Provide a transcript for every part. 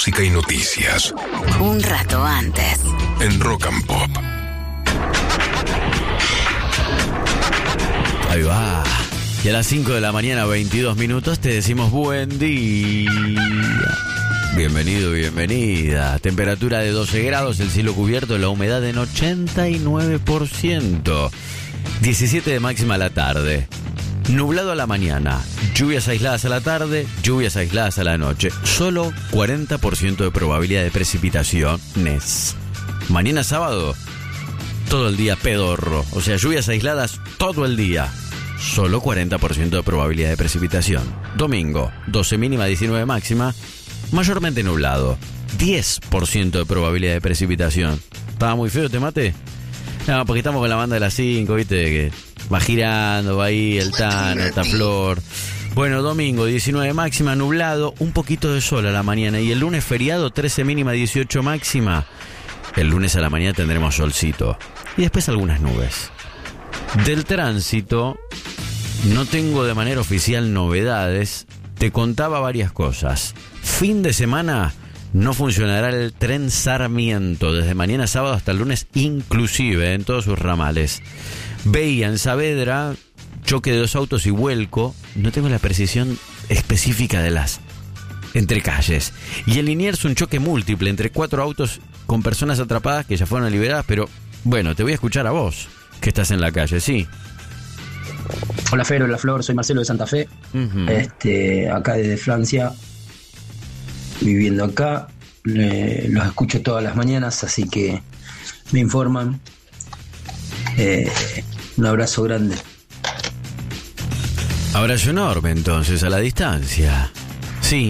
música y noticias. Un rato antes. En Rock and Pop. Ahí va. Y a las 5 de la mañana, 22 minutos, te decimos buen día. Bienvenido, bienvenida. Temperatura de 12 grados, el cielo cubierto, la humedad en 89%. 17 de máxima a la tarde. Nublado a la mañana, lluvias aisladas a la tarde, lluvias aisladas a la noche. Solo 40% de probabilidad de precipitaciones. Mañana sábado, todo el día pedorro. O sea, lluvias aisladas todo el día. Solo 40% de probabilidad de precipitación. Domingo, 12 mínima, 19 máxima. Mayormente nublado. 10% de probabilidad de precipitación. ¿Estaba muy feo, te maté? No, porque estamos con la banda de las 5, ¿viste? Que va girando, va ahí el Tano, esta Flor. Bueno, domingo, 19 máxima, nublado, un poquito de sol a la mañana. Y el lunes feriado, 13 mínima, 18 máxima. El lunes a la mañana tendremos solcito. Y después algunas nubes. Del tránsito, no tengo de manera oficial novedades. Te contaba varias cosas. Fin de semana no funcionará el tren Sarmiento desde mañana sábado hasta el lunes, inclusive en todos sus ramales. Veía en Saavedra choque de 2 autos y vuelco. No tengo la precisión específica de las entre calles. Y en Liniers un choque múltiple entre 4 autos con personas atrapadas que ya fueron liberadas. Pero bueno, te voy a escuchar a vos, que estás en la calle, sí. Hola Fer, hola Flor, soy Marcelo de Santa Fe. Acá desde Francia, viviendo acá. Los escucho todas las mañanas, así que me informan. Un abrazo grande. Abrazo enorme entonces, a la distancia. Sí.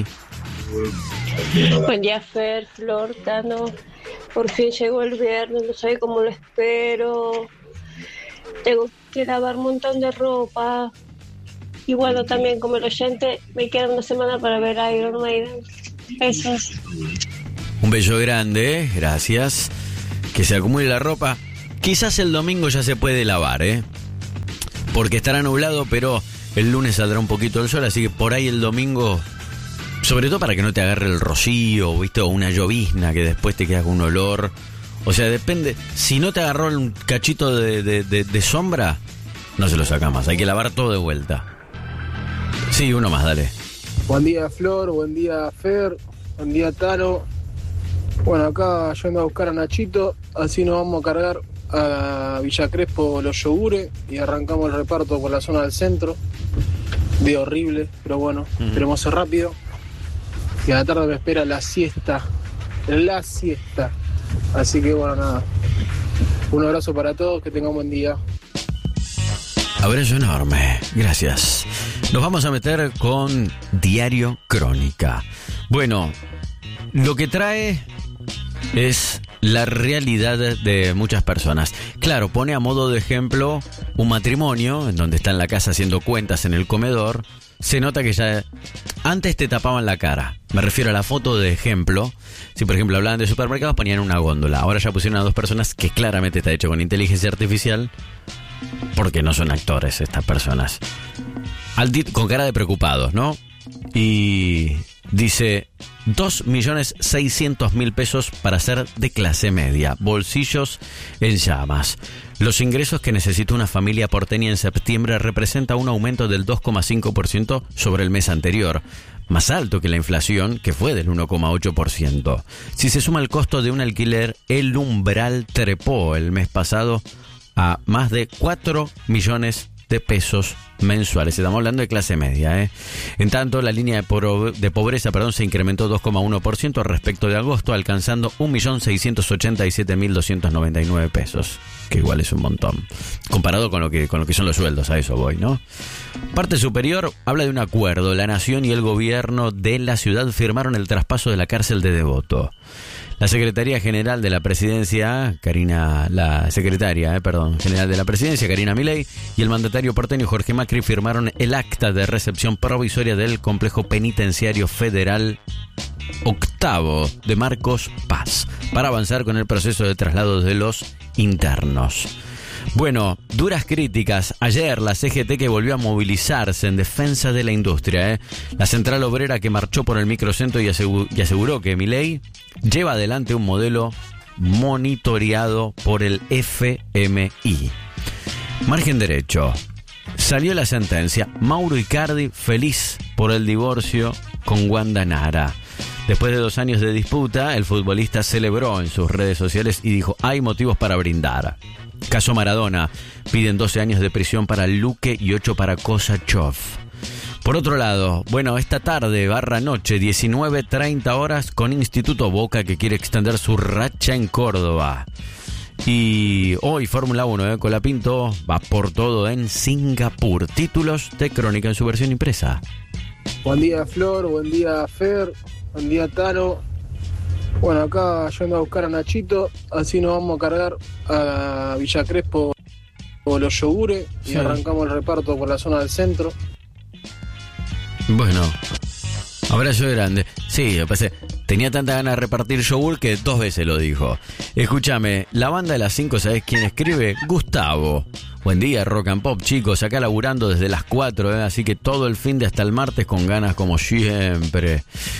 Buen día Fer, Flor, Tano. Por fin llegó el viernes, no sé cómo lo espero. Tengo que lavar un montón de ropa. Y bueno, también como el oyente, me queda una semana para ver a Iron Maiden. Besos. Un beso grande, gracias. Que se acumule la ropa. Quizás el domingo ya se puede lavar, porque estará nublado, pero el lunes saldrá un poquito el sol, así que por ahí el domingo, sobre todo para que no te agarre el rocío, ¿viste? O una llovizna que después te queda con un olor. O sea, depende. Si no te agarró un cachito de sombra, no se lo saca más. Hay que lavar todo de vuelta. Sí, uno más, dale. Buen día, Flor. Buen día, Fer. Buen día, Tano. Bueno, acá yendo a buscar a Nachito. Así nos vamos a cargar a Villa Crespo los yogures y arrancamos el reparto por la zona del centro. Día horrible, pero bueno, esperemos ser rápido. Y a la tarde me espera la siesta. La siesta. Así que bueno, nada. Un abrazo para todos, que tengan un buen día. Abrazo enorme, gracias. Nos vamos a meter con Diario Crónica. Bueno, lo que trae es la realidad de muchas personas. Claro, pone a modo de ejemplo un matrimonio en donde está en la casa haciendo cuentas en el comedor. Se nota que ya antes te tapaban la cara. Me refiero a la foto de ejemplo. Si por ejemplo hablaban de supermercados, ponían una góndola. Ahora ya pusieron a 2 personas que claramente está hecho con inteligencia artificial, porque no son actores estas personas. Con cara de preocupados, ¿no? Y dice 2.600.000 pesos para ser de clase media. Bolsillos en llamas. Los ingresos que necesita una familia porteña en septiembre representa un aumento del 2,5% sobre el mes anterior, más alto que la inflación, que fue del 1,8%. Si se suma el costo de un alquiler, el umbral trepó el mes pasado a más de 4 millones de pesos mensuales. Estamos hablando de clase media, En tanto, la línea de pobreza se incrementó 2,1% respecto de agosto, alcanzando 1.687.299 pesos, que igual es un montón comparado con lo que son los sueldos. A eso voy, ¿no? Parte superior habla de un acuerdo. La Nación y el gobierno de la ciudad firmaron el traspaso de la cárcel de Devoto. La Secretaría General de la Presidencia, Karina Milei, y el mandatario porteño Jorge Macri firmaron el acta de recepción provisoria del complejo penitenciario federal octavo de Marcos Paz para avanzar con el proceso de traslado de los internos. Bueno, duras críticas. Ayer la CGT que volvió a movilizarse en defensa de la industria. La central obrera que marchó por el microcentro y aseguró que Milei lleva adelante un modelo monitoreado por el FMI. Margen derecho. Salió la sentencia. Mauro Icardi feliz por el divorcio con Wanda Nara. Después de 2 años de disputa, el futbolista celebró en sus redes sociales y dijo: hay motivos para brindar. Caso Maradona. Piden 12 años de prisión para Luque y 8 para Kosačov. Por otro lado, bueno, esta tarde /noche, 19:30 horas, con Instituto Boca que quiere extender su racha en Córdoba. Y hoy Fórmula 1, Colapinto va por todo en Singapur. Títulos de Crónica en su versión impresa. Buen día, Flor, buen día, Fer, buen día, Tano. Bueno, acá yendo a buscar a Nachito, así nos vamos a cargar a Villa Crespo o los yogures y arrancamos el reparto por la zona del centro. Bueno, abrazo grande. Sí, tenía tanta ganas de repartir yogur que 2 veces lo dijo. Escúchame, la banda de las 5, ¿sabés quién escribe? Gustavo. Buen día, Rock and Pop, chicos, acá laburando desde las 4, así que todo el fin de hasta el martes con ganas como siempre.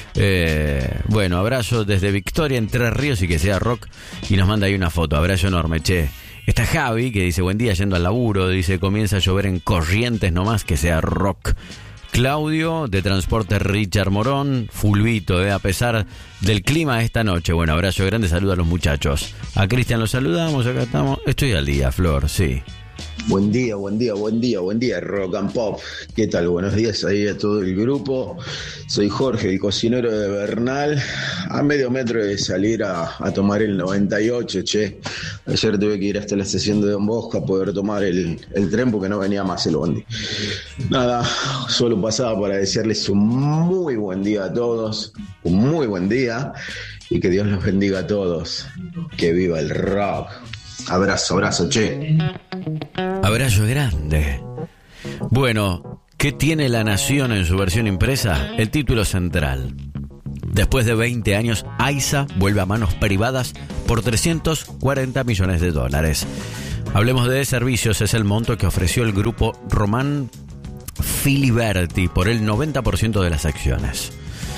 Bueno, abrazo desde Victoria, Entre Ríos, y que sea rock. Y nos manda ahí una foto, abrazo enorme, che. Está Javi, que dice: buen día, yendo al laburo, dice: comienza a llover en Corrientes nomás, que sea rock. Claudio, de Transporte Richard Morón, fulvito, a pesar del clima esta noche. Bueno, abrazo grande, saluda a los muchachos. A Cristian lo saludamos, acá estamos. Estoy al día, Flor, sí. Buen día, Rock and Pop. ¿Qué tal? Buenos días ahí a todo el grupo. Soy Jorge, el cocinero de Bernal. A medio metro de salir a tomar el 98, che. Ayer tuve que ir hasta la estación de Don Bosco a poder tomar el tren porque no venía más el bondi. Nada, solo pasaba para desearles un muy buen día a todos. Un muy buen día. Y que Dios los bendiga a todos. Que viva el rock. Abrazo, che. Abrazo grande. Bueno, ¿qué tiene La Nación en su versión impresa? El título central. Después de 20 años, AISA vuelve a manos privadas por $340 millones. Hablemos de servicios, es el monto que ofreció el grupo Román Filiberti por el 90% de las acciones.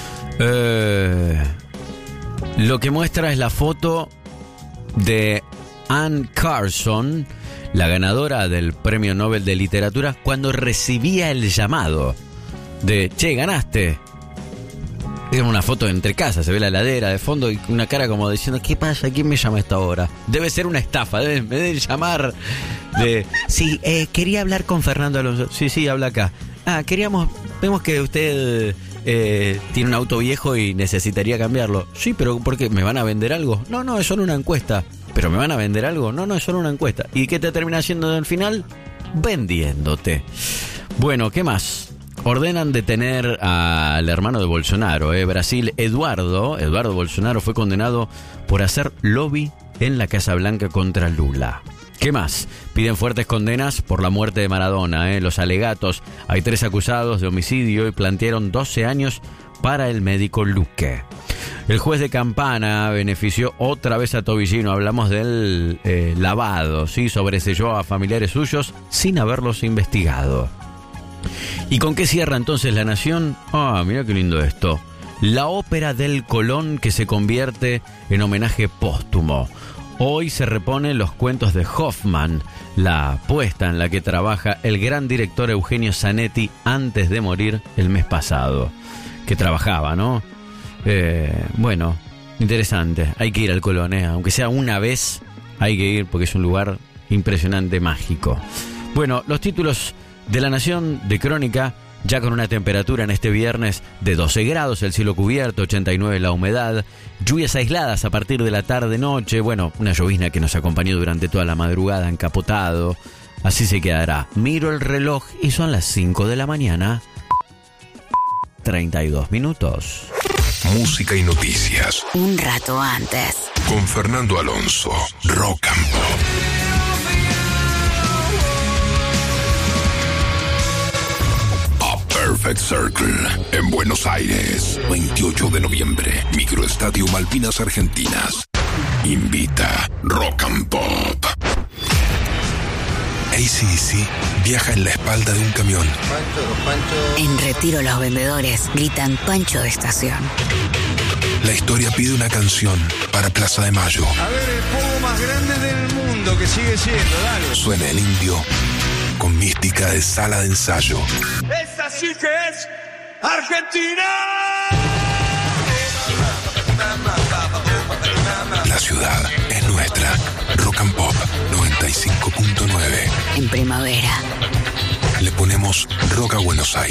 Lo que muestra es la foto de Anne Carson, la ganadora del Premio Nobel de Literatura, cuando recibía el llamado de: che, ganaste. Era una foto entre casas, se ve la heladera de fondo y una cara como diciendo: ¿qué pasa? ¿Quién me llama a esta hora? Debe ser una estafa, me deben llamar de... Sí, quería hablar con Fernando Alonso. Sí, habla acá. Vemos que usted tiene un auto viejo y necesitaría cambiarlo. Sí, pero ¿por qué? ¿Me van a vender algo? No, es solo una encuesta. ¿Pero me van a vender algo? No, es solo una encuesta. ¿Y qué te termina haciendo al final? Vendiéndote. Bueno, ¿qué más? Ordenan detener al hermano de Bolsonaro, Brasil. Eduardo Bolsonaro fue condenado por hacer lobby en la Casa Blanca contra Lula. ¿Qué más? Piden fuertes condenas por la muerte de Maradona, Los alegatos. Hay 3 acusados de homicidio y plantearon 12 años para el médico Luque. El juez de Campana benefició otra vez a Tobillino. Hablamos del lavado, ¿sí? Sobreselló a familiares suyos sin haberlos investigado. ¿Y con qué cierra entonces La Nación? Mira qué lindo esto. La ópera del Colón que se convierte en homenaje póstumo. Hoy se reponen los cuentos de Hoffman, la puesta en la que trabaja el gran director Eugenio Zanetti antes de morir el mes pasado. Que trabajaba, ¿no? Bueno, interesante. Hay que ir al Colón, aunque sea una vez, hay que ir porque es un lugar impresionante, mágico. Bueno, los títulos de La Nación de Crónica, ya con una temperatura en este viernes de 12 grados, el cielo cubierto, 89 la humedad, lluvias aisladas a partir de la tarde-noche, bueno, una llovizna que nos acompañó durante toda la madrugada, encapotado, así se quedará. Miro el reloj y son las 5 de la mañana, 32 minutos. Música y noticias. Un rato antes. Con Fernando Alonso, Rock and Pop. Perfect Circle, en Buenos Aires, 28 de noviembre, Microestadio Malvinas Argentinas. Invita Rock and Pop. AC/DC viaja en la espalda de un camión. En Retiro los vendedores gritan Pancho de estación. La historia pide una canción para Plaza de Mayo. A ver, el juego más grande del mundo que sigue siendo, dale. Suena el indio con mística de sala de ensayo. ¡Esa sí que es Argentina! La ciudad es nuestra. Rock and Pop 95.9. En primavera. Le ponemos rock a Buenos Aires.